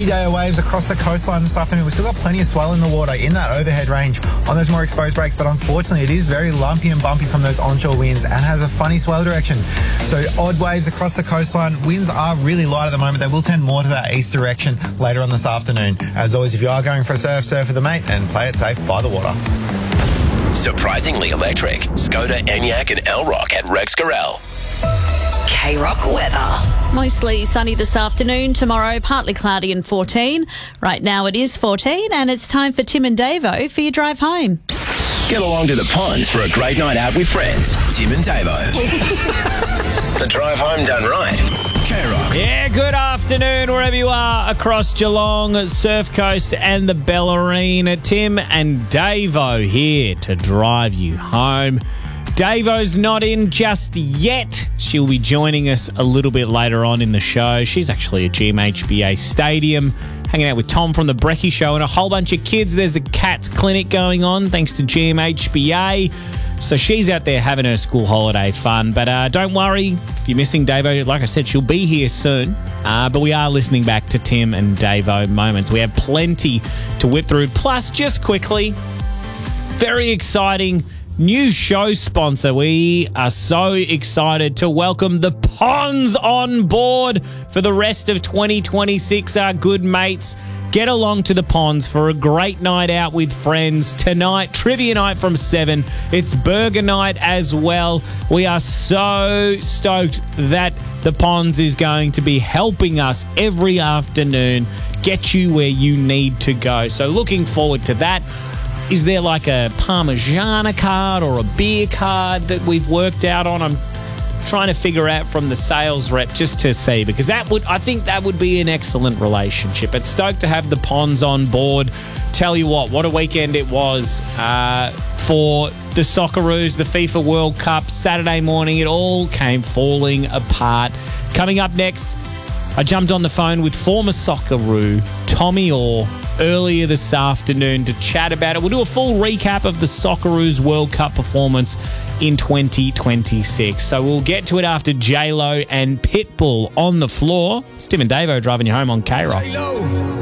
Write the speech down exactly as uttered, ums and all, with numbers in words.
day of waves across the coastline this afternoon. We've still got plenty of swell in the water in that overhead range on those more exposed breaks, but unfortunately it is very lumpy and bumpy from those onshore winds and has a funny swell direction. So odd waves across the coastline. Winds are really light at the moment. They will tend more to that east direction later on this afternoon. As always, if you are going for a surf, surf with a mate and play it safe by the water. Surprisingly electric. Skoda, Enyaq and L-Rock at Rex Gorell. K-Rock weather. Mostly sunny this afternoon. Tomorrow, partly cloudy and fourteen. Right now it is fourteen, and it's time for Tim and Davo for your drive home. Get along to the ponds for a great night out with friends. Tim and Davo. The drive home done right. K-Rock. Yeah, good afternoon wherever you are across Geelong, Surf Coast and the Bellarine. Tim and Davo here to drive you home. Davo's not in just yet. She'll be joining us a little bit later on in the show. She's actually at G M H B A Stadium, hanging out with Tom from the Brekkie Show and a whole bunch of kids. There's a cats clinic going on thanks to G M H B A. So she's out there having her school holiday fun. But uh, don't worry, if you're missing Davo, like I said, she'll be here soon. Uh, but we are listening back to Tim and Davo moments. We have plenty to whip through. Plus, just quickly, very exciting new show sponsor. We are so excited to welcome the Ponds on board for the rest of twenty twenty-six. Our good mates, get along to the Ponds for a great night out with friends. Tonight, trivia night from seven. It's burger night as well. We are so stoked that the Ponds is going to be helping us every afternoon get you where you need to go. So looking forward to that. Is there like a Parmigiana card or a beer card that we've worked out on? I'm trying to figure out from the sales rep just to see, because that would, I think that would be an excellent relationship. It's stoked to have the Ponds on board. Tell you what, what a weekend it was uh, for the Socceroos, the FIFA World Cup. Saturday morning, it all came falling apart. Coming up next, I jumped on the phone with former Socceroo Tommy Orr earlier this afternoon to chat about it. We'll do a full recap of the Socceroos World Cup performance in twenty twenty-six. So we'll get to it after J-Lo and Pitbull on the floor. It's Tim and Davo driving you home on K-Rock.